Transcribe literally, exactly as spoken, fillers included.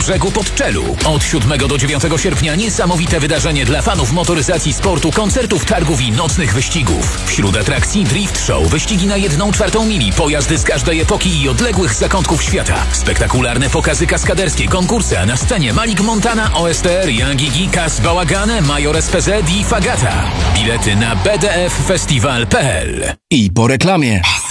Brzegu Podczelu. Od siódmego do dziewiątego sierpnia niesamowite wydarzenie dla fanów motoryzacji, sportu, koncertów, targów i nocnych wyścigów. Wśród atrakcji Drift Show, wyścigi na jedną czwartą mili, pojazdy z każdej epoki i odległych zakątków świata. Spektakularne pokazy kaskaderskie, konkursy, a na scenie Malik Montana, O S T R, Young Gigi, Kas Bałagane, Major S P Z i Fagata. Bilety na b d f festival kropka p l. I po reklamie.